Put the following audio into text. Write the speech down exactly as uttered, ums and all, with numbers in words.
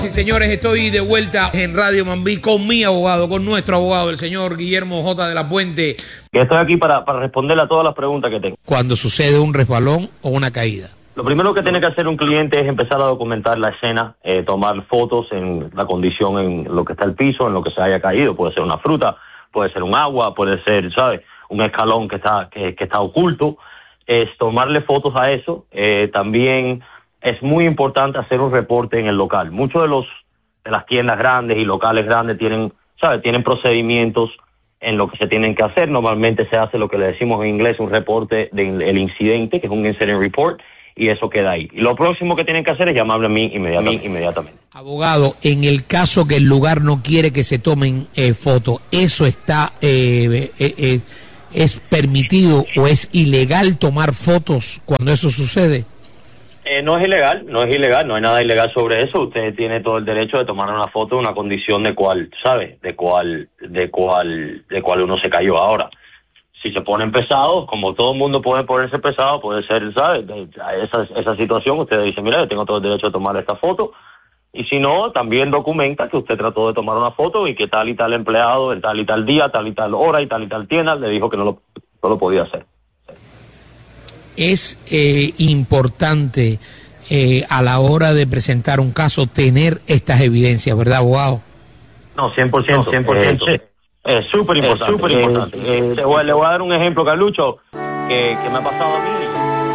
Sí, señores, estoy de vuelta en Radio Mambí con mi abogado, con nuestro abogado, el señor Guillermo J. de la Puente. Estoy aquí para, para responderle a todas las preguntas que tengo. Cuando sucede un resbalón o una caída. Lo primero que tiene que hacer un cliente es empezar a documentar la escena, eh, tomar fotos en la condición, en lo que está el piso, en lo que se haya caído. Puede ser una fruta, puede ser un agua, puede ser, ¿sabes?, un escalón que está que, que está oculto. Es tomarle fotos a eso. Eh, también es muy importante hacer un reporte en el local. Muchos de los de las tiendas grandes y locales grandes tienen, ¿sabes?, tienen procedimientos en lo que se tienen que hacer. Normalmente se hace lo que le decimos en inglés un reporte del incidente, que es un incident report, y eso queda ahí. Y lo próximo que tienen que hacer es llamarme a mí inmediatamente. inmediatamente. Abogado, en el caso que el lugar no quiere que se tomen eh, fotos, ¿eso está eh, eh, eh, es permitido o es ilegal tomar fotos cuando eso sucede? Eh, no es ilegal, no es ilegal, no hay nada ilegal sobre eso. Usted tiene todo el derecho de tomar una foto de una condición de cual, ¿sabe?, de cual, de cual, de cual uno se cayó. Ahora, si se ponen pesados, como todo el mundo puede ponerse pesado, puede ser, ¿sabes?, esa, esa situación, usted dice, mira, yo tengo todo el derecho de tomar esta foto. Y si no, también documenta que usted trató de tomar una foto y que tal y tal empleado, en tal y tal día, tal y tal hora y tal y tal tienda, le dijo que no lo, no lo podía hacer. Es eh, importante eh, a la hora de presentar un caso tener estas evidencias, ¿verdad, abogado? No, cien por ciento, cien por ciento. Eh, es súper importante. Es súper importante. Eh, eh, le voy a dar un ejemplo, Carlucho, que, que me ha pasado a mí.